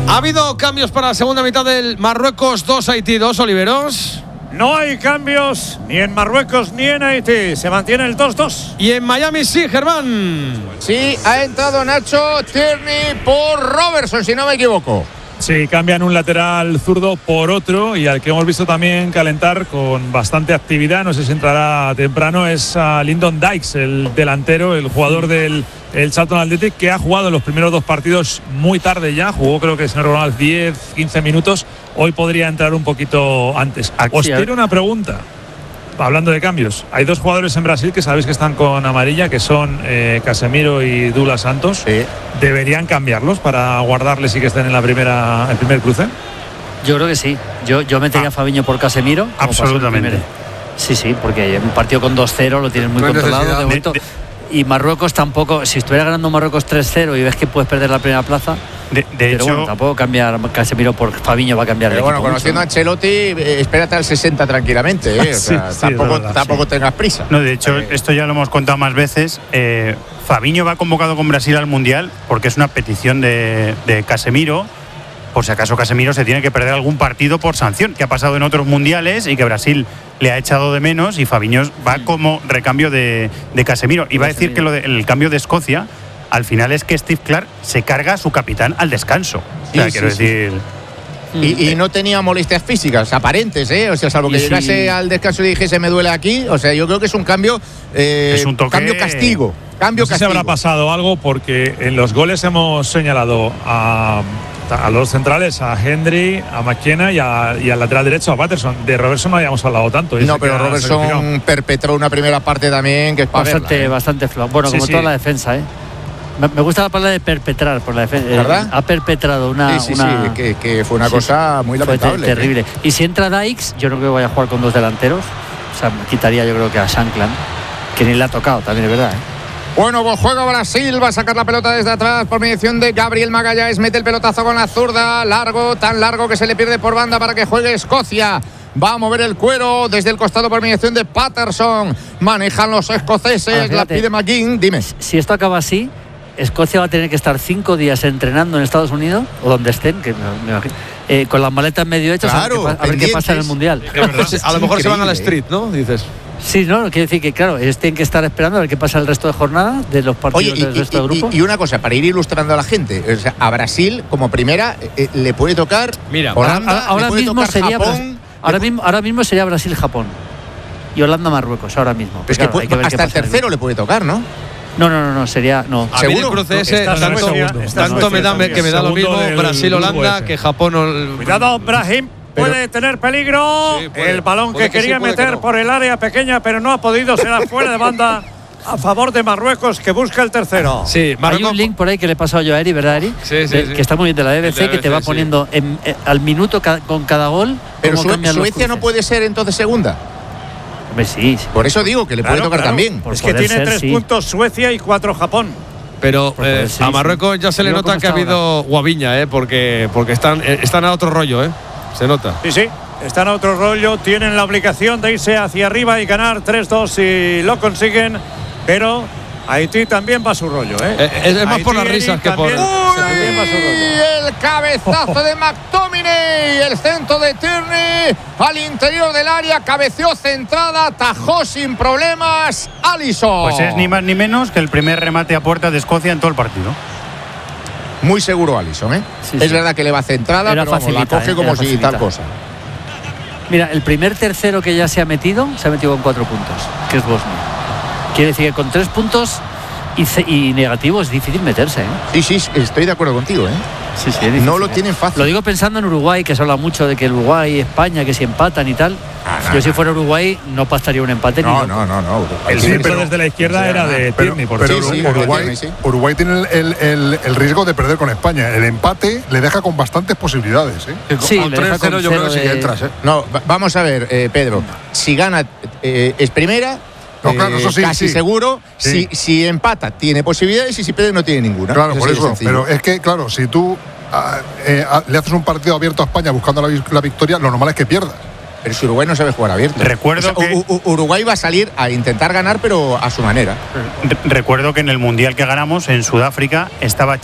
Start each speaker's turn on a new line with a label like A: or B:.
A: ¿Ha habido cambios para la segunda mitad del Marruecos 2, Haití 2, Oliveros?
B: No hay cambios ni en Marruecos ni en Haití. Se mantiene el 2-2.
A: Y en Miami sí, Germán.
C: Sí, ha entrado Nacho Tierney por Robertson, si no me equivoco.
D: Sí, cambian un lateral zurdo por otro y al que hemos visto también calentar con bastante actividad, no sé si entrará temprano, es a Lyndon Dykes, el delantero, el jugador del Charlton Athletic, que ha jugado en los primeros 2 partidos muy tarde ya, jugó creo que si no recuerdo mal 10, 15 minutos, hoy podría entrar un poquito antes. Os tiro una pregunta. Hablando de cambios, hay 2 jugadores en Brasil que sabéis que están con amarilla, que son Casemiro y Douglas Santos.
C: Sí.
D: ¿Deberían cambiarlos para guardarles y que estén en el primer cruce?
E: Yo creo que sí. Yo metería a Fabinho por Casemiro.
D: Absolutamente.
E: Sí, porque un partido con 2-0 lo tienes muy controlado de momento. Y Marruecos tampoco, si estuviera ganando Marruecos 3-0 y ves que puedes perder la primera plaza, pero
F: hecho,
E: bueno, tampoco cambiar Casemiro por Fabinho va a cambiar el
C: equipo. Bueno, conociendo
E: mucho,
C: a Ancelotti, espérate al 60 tranquilamente, O sea, tampoco tengas prisa.
F: No, de hecho, esto ya lo hemos contado más veces. Fabinho va convocado con Brasil al Mundial porque es una petición de Casemiro. Por si acaso Casemiro se tiene que perder algún partido por sanción, que ha pasado en otros mundiales y que Brasil le ha echado de menos, y Fabinho va como recambio de Casemiro. Y va a decir que el cambio de Escocia al final es que Steve Clarke se carga a su capitán al descanso. Decir.
C: Y no tenía molestias físicas aparentes, O sea, salvo que llegase al descanso y dijese me duele aquí. O sea, yo creo que es un cambio.
F: Es un toque.
C: Cambio castigo.
D: No sé si habrá pasado algo, porque en los goles hemos señalado a los centrales, a Hendry, a McKenna y al lateral derecho, a Patterson. De Robertson no habíamos hablado tanto.
C: No, pero Robertson perpetró una primera parte también que es para
E: bastante floja. Bueno, como toda la defensa, Me gusta la palabra de perpetrar por la defensa.
C: ¿Verdad?
E: Ha perpetrado una
C: que fue una cosa muy lamentable.
E: Fue terrible. Y si entra Dykes, yo no creo que vaya a jugar con 2 delanteros. O sea, quitaría yo creo que a Shankland, que ni le ha tocado, también es verdad,
C: Bueno, pues juega Brasil, va a sacar la pelota desde atrás por mediación de Gabriel Magalhães, mete el pelotazo con la zurda, tan largo que se le pierde por banda para que juegue Escocia. Va a mover el cuero desde el costado por mediación de Patterson. Manejan los escoceses, la pide McGinn. Dime.
E: Si esto acaba así, Escocia va a tener que estar 5 días entrenando en Estados Unidos, o donde estén, que me imagino, con las maletas medio hechas, a ver qué pasa en el Mundial.
A: A lo mejor se van a la street, ¿no? Dices.
E: Sí, no, quiere decir que, claro, ellos tienen que estar esperando a ver qué pasa el resto de jornada de los partidos del resto del grupo.
C: Y una cosa, para ir ilustrando a la gente, o sea, a Brasil, como primera, le puede tocar Holanda,
E: ahora
C: le puede
E: mismo
C: tocar
E: sería
C: Japón.
E: Ahora mismo sería Brasil-Japón y Holanda-Marruecos, ahora mismo.
C: Es
E: claro,
C: que hasta el tercero le puede tocar, ¿no?
E: No, sería. No.
A: A mí el cruce ese, tanto me da lo mismo Brasil-Holanda que Japón.
B: Cuidado, Brahim. Puede tener peligro. Sí, el balón que quería meter por el área pequeña, pero no ha podido. Será fuera de banda a favor de Marruecos, que busca el tercero.
E: Sí, hay un link por ahí que le he pasado yo a Eri, ¿verdad, Eri?
A: Sí.
E: Que está muy bien de la BBC, que te va poniendo al minuto con cada gol.
C: Pero Suecia no puede ser entonces segunda.
E: Hombre, sí.
C: Por eso digo que le puede tocar también.
B: Es que tiene 3 puntos Suecia y 4 Japón.
A: Pero a Marruecos ya se le nota que ha habido guaviña, porque están a otro rollo, Se nota.
B: Sí. Están a otro rollo. Tienen la obligación de irse hacia arriba y ganar 3-2 si lo consiguen. Pero Haití también va a su rollo,
A: Es más Haití por las risas que por.
C: El cabezazo de McTominay. El centro de Tierney al interior del área. Cabeceó centrada. Tajó sin problemas Alisson.
F: Pues es ni más ni menos que el primer remate a puerta de Escocia en todo el partido.
C: Muy seguro Alisson, Es verdad que le va centrada, pero la coge como si tal cosa.
E: Mira, el primer tercero que ya se ha metido con 4 puntos, que es Bosnia. Quiere decir que con 3 puntos y negativo es difícil meterse,
C: Sí, estoy de acuerdo contigo,
E: Sí, es difícil,
C: no lo tienen fácil.
E: Lo digo pensando en Uruguay, que se habla mucho de que el Uruguay y España, que si empatan y tal. Yo si fuera Uruguay no pasaría un empate.
C: No.
D: El centro desde la izquierda era de Tierney.
G: Uruguay tiene el riesgo de perder con España. El empate le deja con bastantes posibilidades.
E: Sí,
G: con 3-0 yo creo que sí que entras.
C: No, vamos a ver, Pedro. Si gana es primera.
G: No, claro, eso sí,
C: casi seguro. Sí. Si empata tiene posibilidades y si pierde no tiene ninguna.
G: Claro, por eso. Pero es que, claro, si tú le haces un partido abierto a España buscando la victoria, lo normal es que pierdas.
C: Pero si Uruguay no sabe jugar abierto.
F: Recuerdo que
C: Uruguay va a salir a intentar ganar, pero a su manera.
F: Recuerdo que en el Mundial que ganamos en Sudáfrica estaba